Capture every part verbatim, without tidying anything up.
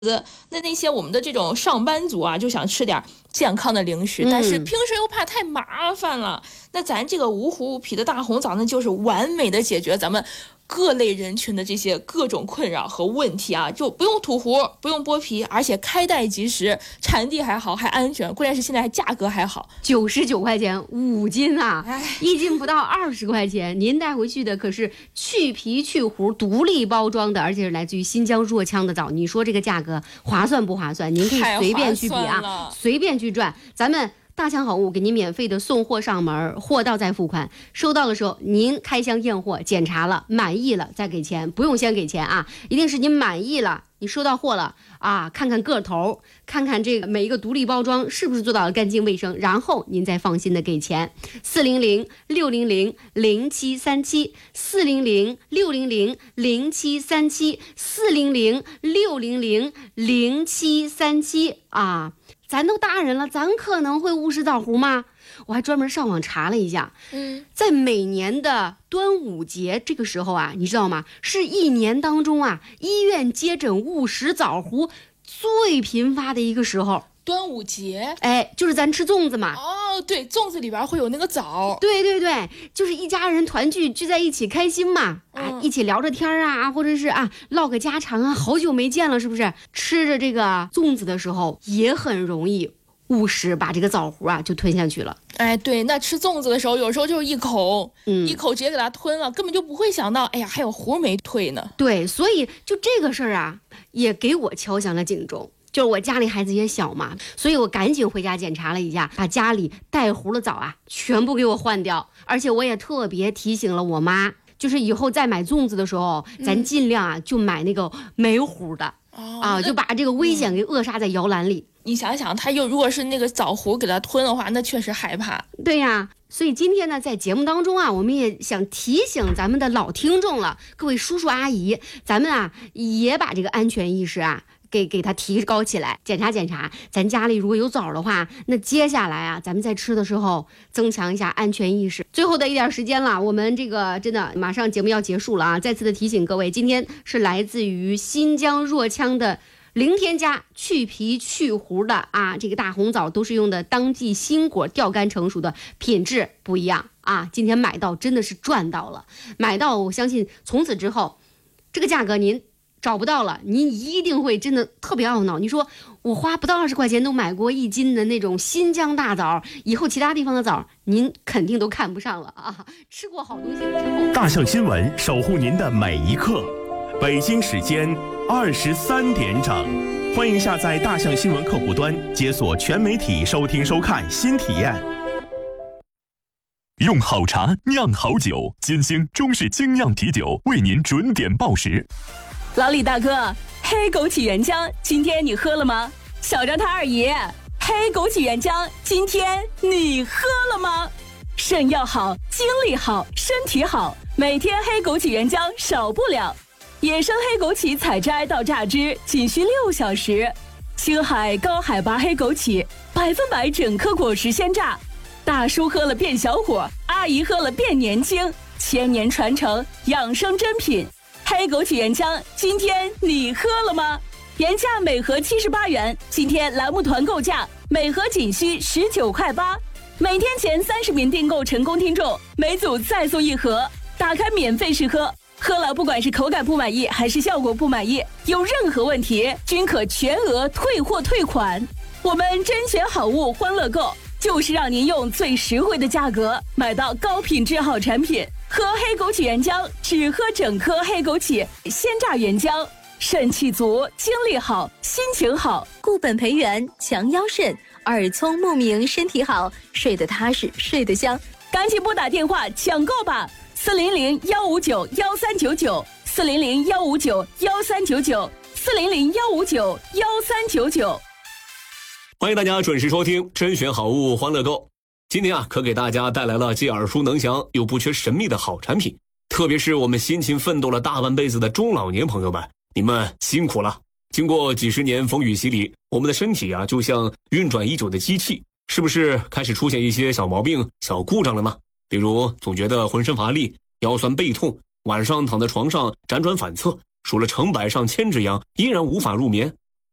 那那些我们的这种上班族啊，就想吃点健康的零食，但是平时又怕太麻烦了。那咱这个无糊无皮的大红枣呢，就是完美的解决咱们各类人群的这些各种困扰和问题啊，就不用吐糊，不用剥皮，而且开袋即食，产地还好，还安全，关键是现在还价格还好， 九十九块钱五斤啊，一斤不到二十块钱。您带回去的可是去皮去核独立包装的，而且是来自于新疆若羌的枣。你说这个价格划算不划算？您可以随便去比啊，随便去赚。咱们大强好物给您免费的送货上门，货到再付款，收到的时候您开箱验货，检查了满意了再给钱，不用先给钱啊，一定是您满意了，你收到货了啊，看看个头，看看这个每一个独立包装是不是做到了干净卫生，然后您再放心的给钱。四零零六零零零七三七，四零零六零零零七三七，四零零六零零零七三七啊。咱都大人了，咱可能会误食枣核吗？我还专门上网查了一下，嗯，在每年的端午节这个时候啊，你知道吗？是一年当中啊，医院接诊误食枣核最频发的一个时候。 端午节， 哎，就是咱吃粽子嘛。 哦，对，粽子里边会有那个枣。 对对对，就是一家人团聚聚在一起开心嘛，啊，嗯、一起聊着天啊，或者是啊唠个家常啊，好久没见了，是不是？吃着这个粽子的时候也很容易误食，把这个枣核啊就吞下去了。 哎，对，那吃粽子的时候，有时候就是一口，嗯，一口直接给它吞了，根本就不会想到，哎呀，还有核没退呢。 对，所以就这个事儿啊，也给我敲响了警钟。就是我家里孩子也小嘛，所以我赶紧回家检查了一下，把家里带核的枣啊全部给我换掉。而且我也特别提醒了我妈，就是以后再买粽子的时候，嗯、咱尽量啊就买那个没核的、哦、啊，就把这个危险给扼杀在摇篮里。 嗯、你想想，他又如果是那个枣核给他吞的话，那确实害怕。 对呀。所以今天呢，在节目当中啊，我们也想提醒咱们的老听众了，各位叔叔阿姨，咱们啊也把这个安全意识啊给给它提高起来，检查检查，咱家里如果有枣的话，那接下来啊，咱们在吃的时候增强一下安全意识。最后的一点时间了，我们这个真的马上节目要结束了啊！再次的提醒各位，今天是来自于新疆若羌的零添加去皮去核的啊，这个大红枣都是用的当季新果吊干成熟的，品质不一样啊！今天买到真的是赚到了，买到我相信从此之后，这个价格您找不到了，您一定会真的特别懊恼。你说我花不到二十块钱都买过一斤的那种新疆大枣，以后其他地方的枣您肯定都看不上了啊！吃过好东西之后， 大象新闻守护您的每一刻。北京时间二十三点整，欢迎下载大象新闻客户端，解锁全媒体收听收看新体验。用好茶酿好酒，金星中式精酿啤酒为您准点报时。 老李大哥，黑枸杞原浆今天你喝了吗？小张他二爷，黑枸杞原浆今天你喝了吗？肾要好，精力好，身体好，每天黑枸杞原浆少不了。野生黑枸杞采摘到榨汁仅需六小时，青海高海拔黑枸杞，百分百整颗果实鲜榨，大叔喝了变小伙，阿姨喝了变年轻，千年传承，养生珍品。黑枸杞原浆今天你喝了吗？原价每盒七十八元，今天栏目团购价每盒仅需十九块八，每天前三十名订购成功听众每组再送一盒，打开免费试喝，喝了不管是口感不满意还是效果不满意，有任何问题均可全额退货退款。我们甄选好物欢乐购，就是让您用最实惠的价格买到高品质好产品。喝黑枸杞原浆，只喝整颗黑枸杞鲜榨原浆，肾气足，精力好，心情好， 固本培元，强腰肾，耳聪目明，身体好，睡得踏实，睡得香。 赶紧拨打电话抢购吧！四零零幺五九幺三九九，四零零幺五九幺三九九，四零零幺五九幺三九九。 欢迎大家准时收听甄选好物欢乐购。今天啊，可给大家带来了既耳熟能详又不缺神秘的好产品，特别是我们辛勤奋斗了大半辈子的中老年朋友们，你们辛苦了。经过几十年风雨洗礼，我们的身体啊，就像运转已久的机器，是不是开始出现一些小毛病、小故障了呢？比如总觉得浑身乏力，腰酸背痛，晚上躺在床上辗转反侧，数了成百上千只羊，依然无法入眠。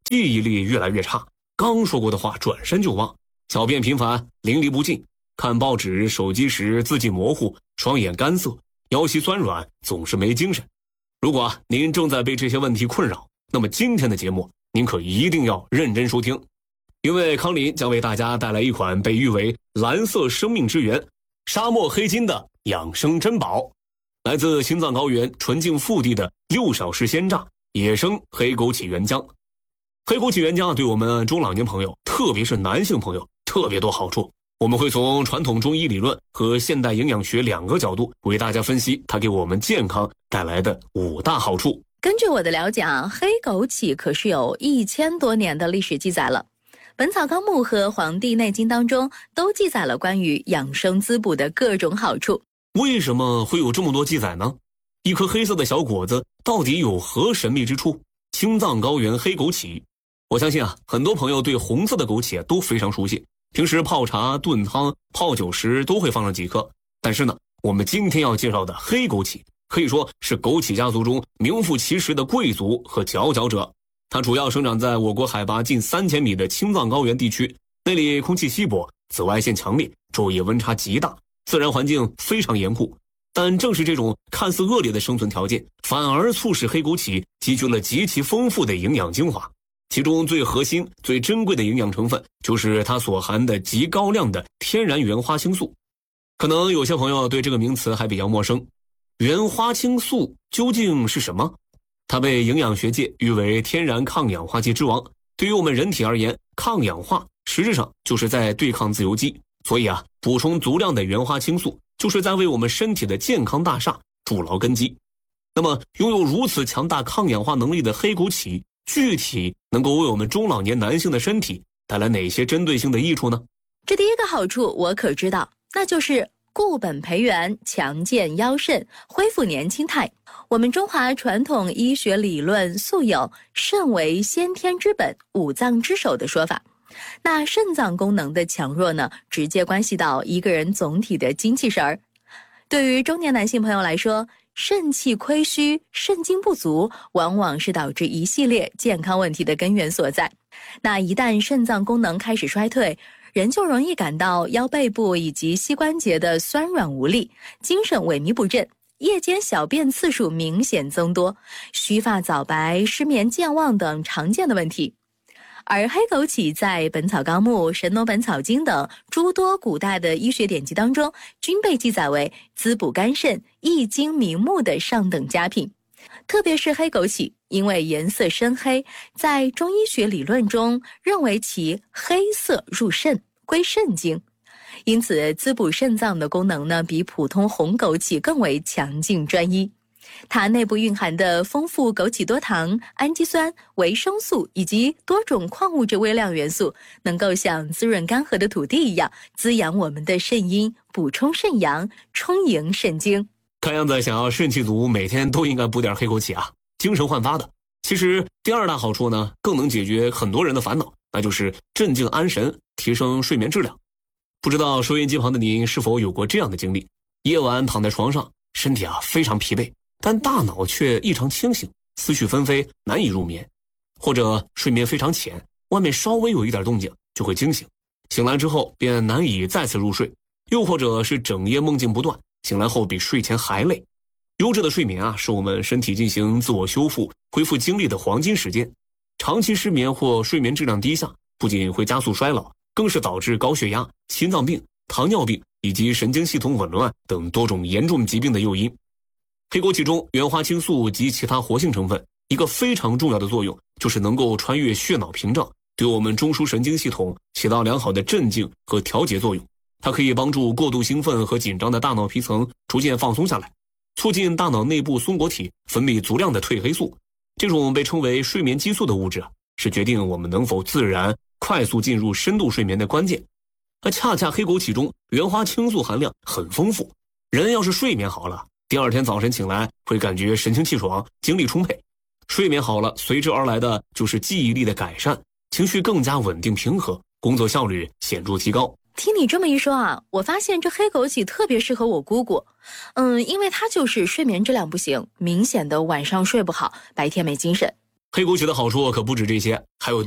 记忆力越来越差，刚说过的话转身就忘，小便频繁，淋漓不尽，看报纸、手机时字迹模糊，双眼干涩，腰膝酸软，总是没精神。如果啊您正在被这些问题困扰，那么今天的节目您可一定要认真收听，因为康林将为大家带来一款被誉为蓝色生命之源、沙漠黑金的养生珍宝，来自青藏高原纯净腹地的六小时鲜榨野生黑枸杞原浆。黑枸杞原浆对我们中老年朋友，特别是男性朋友特别多好处。我们会从传统中医理论和现代营养学两个角度为大家分析它给我们健康带来的五大好处。 根据我的了解啊，黑枸杞可是有一千多年的历史记载了。本草纲目和黄帝内经当中都记载了关于养生滋补的各种好处。 为什么会有这么多记载呢？一颗黑色的小果子到底有何神秘之处？青藏高原黑枸杞，我相信啊，很多朋友对红色的枸杞都非常熟悉，平时泡茶、炖汤、泡酒时都会放上几颗。但是呢，我们今天要介绍的黑枸杞可以说是枸杞家族中名副其实的贵族和佼佼者。它主要生长在我国海拔近三千米的青藏高原地区，那里空气稀薄，紫外线强烈，昼夜温差极大，自然环境非常严酷。但正是这种看似恶劣的生存条件，反而促使黑枸杞积聚了极其丰富的营养精华。其中最核心、最珍贵的营养成分就是它所含的极高量的天然原花青素。可能有些朋友对这个名词还比较陌生，原花青素究竟是什么？它被营养学界誉为天然抗氧化剂之王。对于我们人体而言，抗氧化实质上就是在对抗自由基，所以啊，补充足量的原花青素就是在为我们身体的健康大厦筑牢根基。那么，拥有如此强大抗氧化能力的黑枸杞，具体能够为我们中老年男性的身体带来哪些针对性的益处呢？ 这第一个好处我可知道，那就是固本培元，强健腰肾，恢复年轻态。我们中华传统医学理论素有肾为先天之本，五脏之首的说法。那肾脏功能的强弱呢，直接关系到一个人总体的精气神儿。对于中年男性朋友来说，肾气亏虚、肾精不足，往往是导致一系列健康问题的根源所在。那一旦肾脏功能开始衰退，人就容易感到腰背部以及膝关节的酸软无力，精神萎靡不振，夜间小便次数明显增多，须发早白、失眠健忘等常见的问题。而黑枸杞在《本草纲目》《神农本草经》等诸多古代的医学典籍当中，均被记载为滋补肝肾、益精明目的上等佳品。特别是黑枸杞，因为颜色深黑，在中医学理论中认为其黑色入肾，归肾经，因此滋补肾脏的功能呢，比普通红枸杞更为强劲专一。它内部蕴含的丰富枸杞多糖、氨基酸、维生素以及多种矿物质微量元素，能够像滋润干涸的土地一样，滋养我们的肾阴，补充肾阳，充盈肾精。 看样子想要肾气足，每天都应该补点黑枸杞啊，精神焕发的。其实第二大好处呢，更能解决很多人的烦恼，那就是镇静安神，提升睡眠质量。不知道收音机旁的您是否有过这样的经历，夜晚躺在床上，身体啊非常疲惫，但大脑却异常清醒，思绪纷飞，难以入眠。或者睡眠非常浅，外面稍微有一点动静就会惊醒，醒来之后便难以再次入睡。又或者是整夜梦境不断，醒来后比睡前还累。优质的睡眠啊，是我们身体进行自我修复、恢复精力的黄金时间。长期失眠或睡眠质量低下，不仅会加速衰老，更是导致高血压、心脏病、糖尿病以及神经系统紊乱等多种严重疾病的诱因。黑枸杞中原花青素及其他活性成分，一个非常重要的作用就是能够穿越血脑屏障，对我们中枢神经系统起到良好的镇静和调节作用。它可以帮助过度兴奋和紧张的大脑皮层逐渐放松下来，促进大脑内部松果体分泌足量的褪黑素。这种被称为睡眠激素的物质啊，是决定我们能否自然快速进入深度睡眠的关键。而恰恰黑枸杞中原花青素含量很丰富，人要是睡眠好了，第二天早晨醒来会感觉神清气爽，精力充沛。睡眠好了，随之而来的就是记忆力的改善，情绪更加稳定平和，工作效率显著提高。 听你这么一说啊，我发现这黑枸杞特别适合我姑姑。嗯，因为她就是睡眠质量不行，明显的晚上睡不好，白天没精神。 黑枸杞的好处可不止这些，还有